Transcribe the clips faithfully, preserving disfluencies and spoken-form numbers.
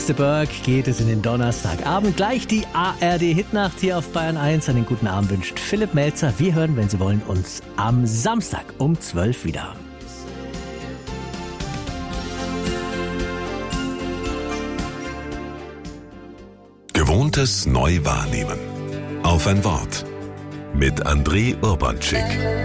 Meister Berg geht es in den Donnerstagabend. Gleich die A R D-Hitnacht hier auf Bayern eins. Einen guten Abend wünscht Philipp Melzer. Wir hören, wenn Sie wollen, uns am Samstag um zwölf wieder. Gewohntes neu wahrnehmen. Auf ein Wort. Mit André Urbanczyk.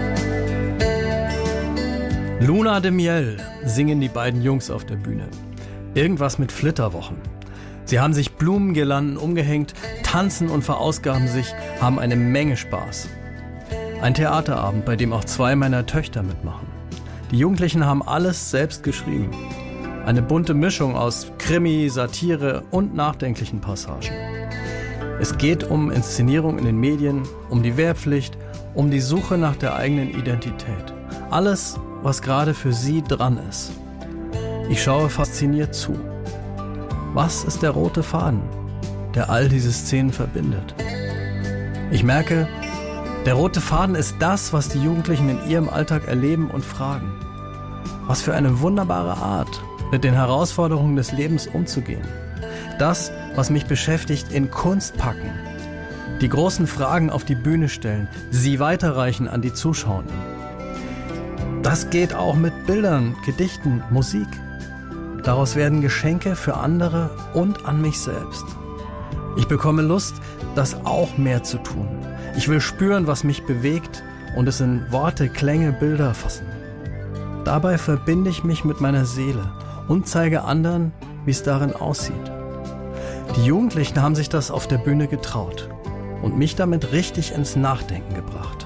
Luna de Miel singen die beiden Jungs auf der Bühne. Irgendwas mit Flitterwochen. Sie haben sich Blumengirlanden umgehängt, tanzen und verausgaben sich, haben eine Menge Spaß. Ein Theaterabend, bei dem auch zwei meiner Töchter mitmachen. Die Jugendlichen haben alles selbst geschrieben. Eine bunte Mischung aus Krimi, Satire und nachdenklichen Passagen. Es geht um Inszenierung in den Medien, um die Wehrpflicht, um die Suche nach der eigenen Identität. Alles, was gerade für sie dran ist. Ich schaue fasziniert zu. Was ist der rote Faden, der all diese Szenen verbindet? Ich merke, der rote Faden ist das, was die Jugendlichen in ihrem Alltag erleben und fragen. Was für eine wunderbare Art, mit den Herausforderungen des Lebens umzugehen. Das, was mich beschäftigt, in Kunst packen. Die großen Fragen auf die Bühne stellen, sie weiterreichen an die Zuschauenden. Das geht auch mit Bildern, Gedichten, Musik. Daraus werden Geschenke für andere und an mich selbst. Ich bekomme Lust, das auch mehr zu tun. Ich will spüren, was mich bewegt und es in Worte, Klänge, Bilder fassen. Dabei verbinde ich mich mit meiner Seele und zeige anderen, wie es darin aussieht. Die Jugendlichen haben sich das auf der Bühne getraut und mich damit richtig ins Nachdenken gebracht.